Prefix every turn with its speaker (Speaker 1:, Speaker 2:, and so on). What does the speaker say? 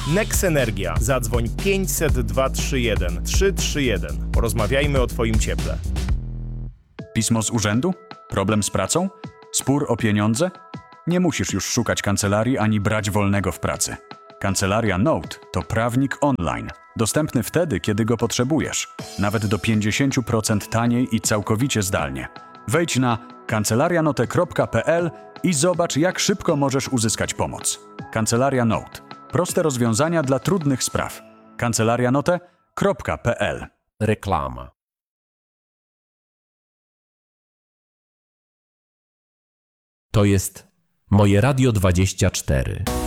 Speaker 1: Nex Energia. Zadzwoń 500 231 331. Porozmawiajmy o Twoim cieple.
Speaker 2: Pismo z urzędu? Problem z pracą? Spór o pieniądze? Nie musisz już szukać kancelarii ani brać wolnego w pracy. Kancelaria Note to prawnik online. Dostępny wtedy, kiedy go potrzebujesz. Nawet do 50% taniej i całkowicie zdalnie. Wejdź na kancelarianote.pl i zobacz, jak szybko możesz uzyskać pomoc. Kancelaria Note. Proste rozwiązania dla trudnych spraw. kancelarianote.pl.
Speaker 3: Reklama. To jest Moje Radio 24.